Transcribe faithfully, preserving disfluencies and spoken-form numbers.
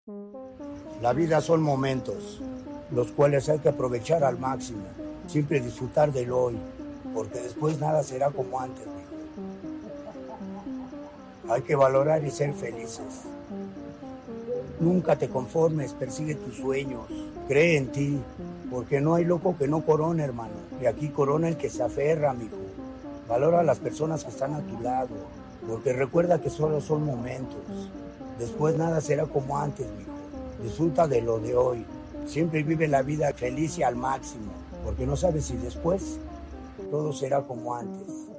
La vida son momentos, los cuales hay que aprovechar al máximo, siempre disfrutar del hoy, porque después nada será como antes, mijo. Hay que valorar y ser felices. Nunca te conformes, persigue tus sueños, cree en ti, porque no hay loco que no corona, hermano, y aquí corona el que se aferra, mijo. Valora a las personas que están a tu lado, porque recuerda que solo son momentos. Después nada será como antes, mijo. Disfruta de lo de hoy. Siempre vive la vida feliz y al máximo, porque no sabes si después todo será como antes.